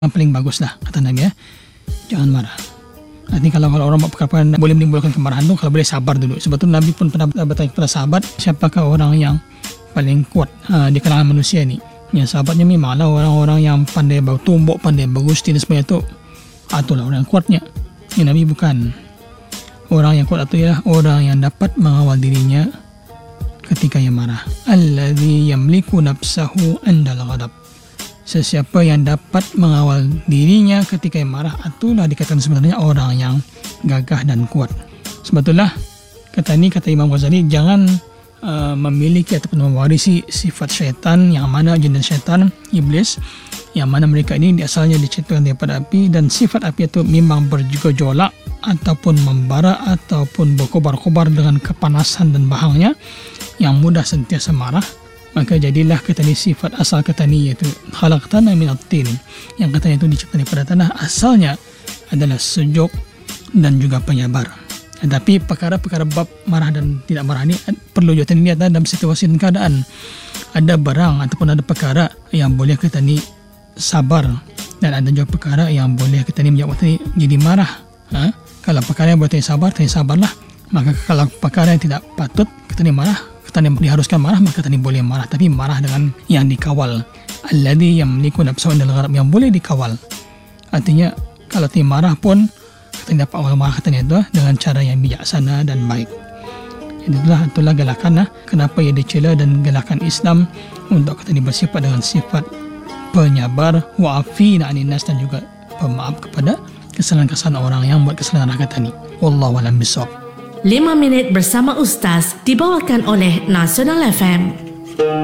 yang paling bagus lah kata Nabi ya. Jangan marah. Nanti kalau orang buat perkara boleh menimbulkan kemarahan tu, kalau boleh sabar dulu. Sebab tu Nabi pun pernah bertanya kepada sahabat, siapakah orang yang paling kuat di kalangan manusia ni? Ya, sahabatnya memanglah orang-orang yang pandai bau tumbuk, pandai bergusti dan sebagainya tu. Itulah orang yang kuatnya. Ya, Nabi bukan. Orang yang kuat itu ialah orang yang dapat mengawal dirinya ketika ia marah. Alladzi yamliku nafsahu 'indal ghadab. Sesiapa yang dapat mengawal dirinya ketika ia marah, itulah dikatakan sebenarnya orang yang gagah dan kuat. Sebab itulah kata Imam Ghazali, jangan memiliki ataupun mewarisi sifat syaitan, yang mana jin dan syaitan, iblis, yang mana mereka ini asalnya diciptakan daripada api, dan sifat api itu memang bergejolak ataupun membara ataupun berkobar-kobar dengan kepanasan dan bahangnya yang mudah sentiasa marah. Maka jadilah kata ni sifat asal kata ni, iaitu khalaqtana min at-tin, yang katanya itu diciptakan daripada tanah, asalnya adalah sejuk dan juga penyabar. Tapi perkara-perkara bab marah dan tidak marah ni perlu juga dilihat dalam situasi dan keadaan. Ada barang ataupun ada perkara yang boleh kita ni sabar, dan ada juga perkara yang boleh kita ni menjawab ni jadi marah. Kalau perkara yang boleh kita sabarlah. Maka kalau perkara yang tidak patut kita ni marah, kita ni diharuskan marah, maka kita ni boleh marah, tapi marah dengan yang dikawal. Alladzi yamliku nafsahu 'indal ghadab, yang boleh dikawal. Artinya kalau kita marah pun kita dapat awal marah kita itu dengan cara yang bijaksana dan baik. Itulah galakan kenapa ia dicela, dan galakan Islam untuk kita ni bersifat dengan sifat penyabar, wa'afina 'anil nas, dan juga pemaaf kepada kesalahan-kesalahan orang yang buat kesalahan kata ni. Wallahu a'lam bishawab. 5 minit bersama Ustaz dibawakan oleh Nasional FM.